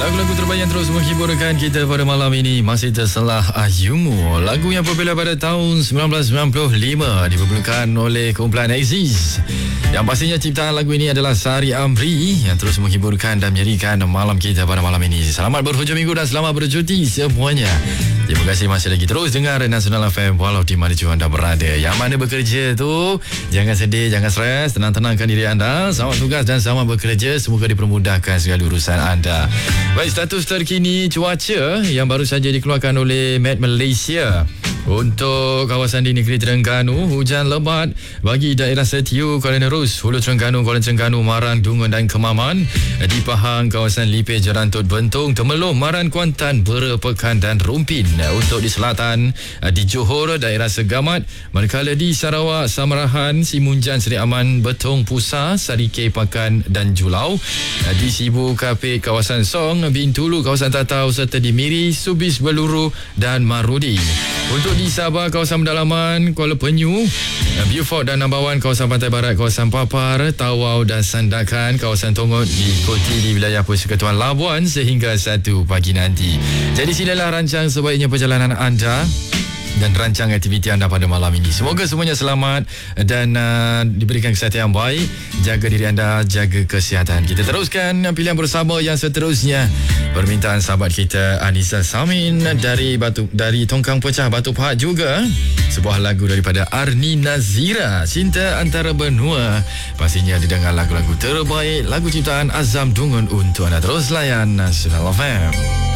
Lagu-lagu terbaik yang terus menghiburkan kita pada malam ini masih terselah Ayumu. Lagu yang popular pada tahun 1995 diperkenalkan oleh kumpulan Aziz. Yang pastinya ciptaan lagu ini adalah Sari Amri yang terus menghiburkan dan menjadikan malam kita pada malam ini. Selamat berhujung minggu dan selamat bercuti semuanya. Terima kasih masih lagi terus dengar Nasional FM walau di mana juga anda berada. Yang mana bekerja tu, jangan sedih, jangan stres, tenang-tenangkan diri anda. Selamat tugas dan selamat bekerja. Semoga dipermudahkan segala urusan anda. Baik, status terkini cuaca yang baru saja dikeluarkan oleh Met Malaysia. Untuk kawasan di negeri Terengganu, hujan lebat bagi daerah Setiu, Kuala Nerus, Hulu Terengganu, Kuala Terengganu, Marang, Dungun dan Kemaman. Di Pahang, kawasan Lipeh, Jerantut, Bentong, Temelong, Maran, Kuantan, Bera, Pekan dan Rumpin. Untuk di selatan, di Johor, daerah Segamat. Manakala di Sarawak, Samarahan, Simunjan, Seri Aman, Betong, Pusa, Sarike, Pakan dan Julau. Di Sibu, Kapit, kawasan Song, Bintulu, kawasan Tatau serta di Miri, Subis, Beluru dan Marudi. Untuk di Sabah, kawasan Pedalaman, Kuala Penyu, Beaufort dan Nambawan, kawasan Pantai Barat, kawasan Papar, Tawau dan Sandakan, kawasan Tongot diikuti di wilayah Persekutuan Labuan sehingga 1 pagi nanti. Jadi sinilah rancang sebaiknya perjalanan anda dan rancang aktiviti anda pada malam ini. Semoga semuanya selamat dan diberikan kesihatan yang baik. Jaga diri anda, jaga kesihatan. Kita teruskan pilihan bersama yang seterusnya. Permintaan sahabat kita Anissa Samin dari Tongkang Pecah Batu Pahat juga. Sebuah lagu daripada Arni Nazira, Cinta Antara Benua. Pastinya didengar lagu-lagu terbaik, lagu ciptaan Azam Dungun untuk anda. Terus layan Nasional FM.